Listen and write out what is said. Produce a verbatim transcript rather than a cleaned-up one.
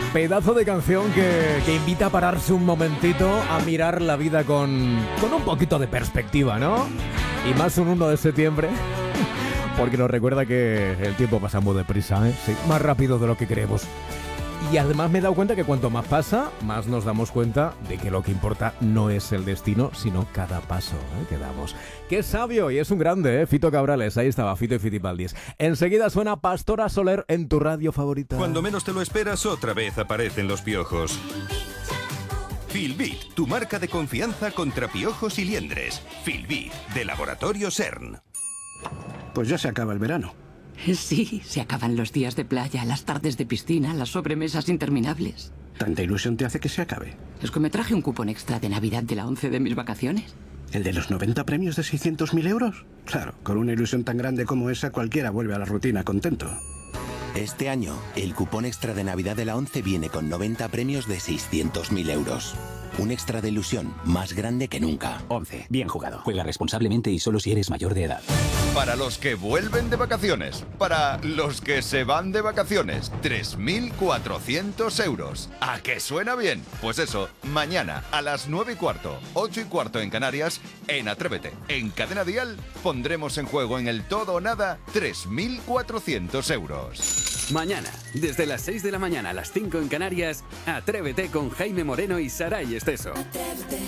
Pedazo de canción que, que invita a pararse un momentito a mirar la vida con, con un poquito de perspectiva, ¿no? Y más un uno de septiembre, porque nos recuerda que el tiempo pasa muy deprisa, ¿eh? Sí, más rápido de lo que creemos. Y además me he dado cuenta que cuanto más pasa, más nos damos cuenta de que lo que importa no es el destino, sino cada paso, ¿eh? que damos. ¡Qué sabio! Y es un grande, ¿eh? Fito Cabrales, ahí estaba, Fito y Fitipaldis. Enseguida suena Pastora Soler en tu radio favorita. Cuando menos te lo esperas, otra vez aparecen los piojos. Filbit, tu marca de confianza contra piojos y liendres. Filbit, de Laboratorio CERN. Pues ya se acaba el verano. Sí, se acaban los días de playa, las tardes de piscina, las sobremesas interminables. ¿Tanta ilusión te hace que se acabe? Es que me traje un cupón extra de Navidad de la once de mis vacaciones. ¿El de los noventa premios de seiscientos mil euros? Claro, con una ilusión tan grande como esa, cualquiera vuelve a la rutina contento. Este año, el cupón extra de Navidad de la once viene con noventa premios de seiscientos mil euros. Un extra de ilusión más grande que nunca. once. Bien jugado. Juega responsablemente y solo si eres mayor de edad. Para los que vuelven de vacaciones, para los que se van de vacaciones, tres mil cuatrocientos euros. ¿A qué suena bien? Pues eso, mañana a las nueve y cuarto, ocho y cuarto en Canarias, en Atrévete, en Cadena Dial, pondremos en juego en el todo o nada tres mil cuatrocientos euros. Mañana, desde las seis de la mañana a las cinco en Canarias, Atrévete con Jaime Moreno y Saray Esteso. Atrévete.